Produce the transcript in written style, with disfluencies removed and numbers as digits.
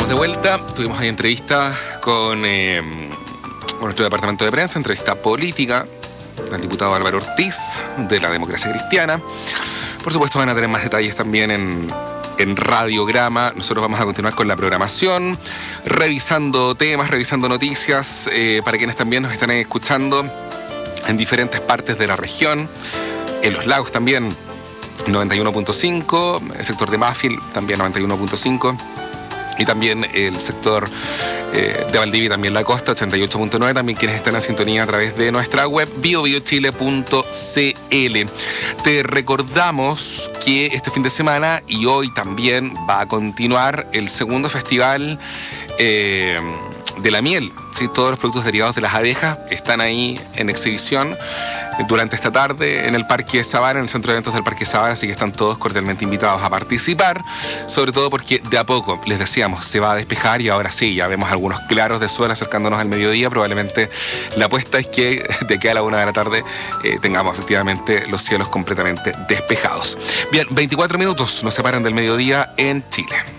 de vuelta. Tuvimos ahí entrevista con nuestro departamento de prensa, entrevista política al diputado Álvaro Ortiz de la Democracia Cristiana. Por supuesto van a tener más detalles también en Radiograma. Nosotros vamos a continuar con la programación, revisando temas, revisando noticias, para quienes también nos están escuchando en diferentes partes de la región, en los lagos también 91.5, el sector de Mafil también 91.5, y también el sector de Valdivia, también la costa 88.9, también quienes están en sintonía a través de nuestra web biobiochile.cl. Te recordamos que este fin de semana y hoy también va a continuar el segundo festival de la miel, ¿sí? Todos los productos derivados de las abejas están ahí en exhibición durante esta tarde en el Parque Sabana, en el centro de eventos del Parque Sabana, así que están todos cordialmente invitados a participar, sobre todo porque de a poco, les decíamos, se va a despejar y ahora sí, ya vemos algunos claros de sol acercándonos al mediodía. Probablemente la apuesta es que de aquí a la 1 de la tarde tengamos efectivamente los cielos completamente despejados. Bien, 24 minutos nos separan del mediodía en Chile.